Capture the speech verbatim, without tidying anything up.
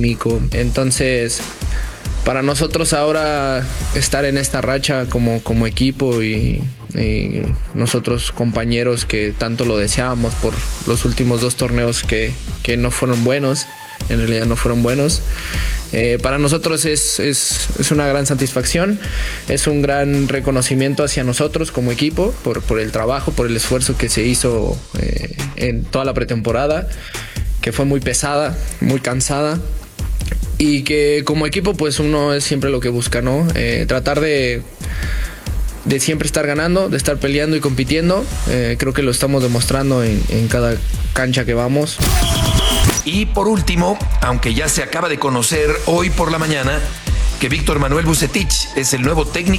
Nico. Entonces, para nosotros ahora estar en esta racha como, como equipo y, y nosotros compañeros que tanto lo deseábamos por los últimos dos torneos que, que no fueron buenos, en realidad no fueron buenos. Eh, para nosotros es, es, es una gran satisfacción, es un gran reconocimiento hacia nosotros como equipo por, por el trabajo, por el esfuerzo que se hizo eh, en toda la pretemporada, que fue muy pesada, muy cansada, y que como equipo pues uno es siempre lo que busca, ¿no? Eh, tratar de, de siempre estar ganando, de estar peleando y compitiendo. Eh, creo que lo estamos demostrando en, en cada cancha que vamos. Y por último, aunque ya se acaba de conocer hoy por la mañana que Víctor Manuel Vucetich es el nuevo técnico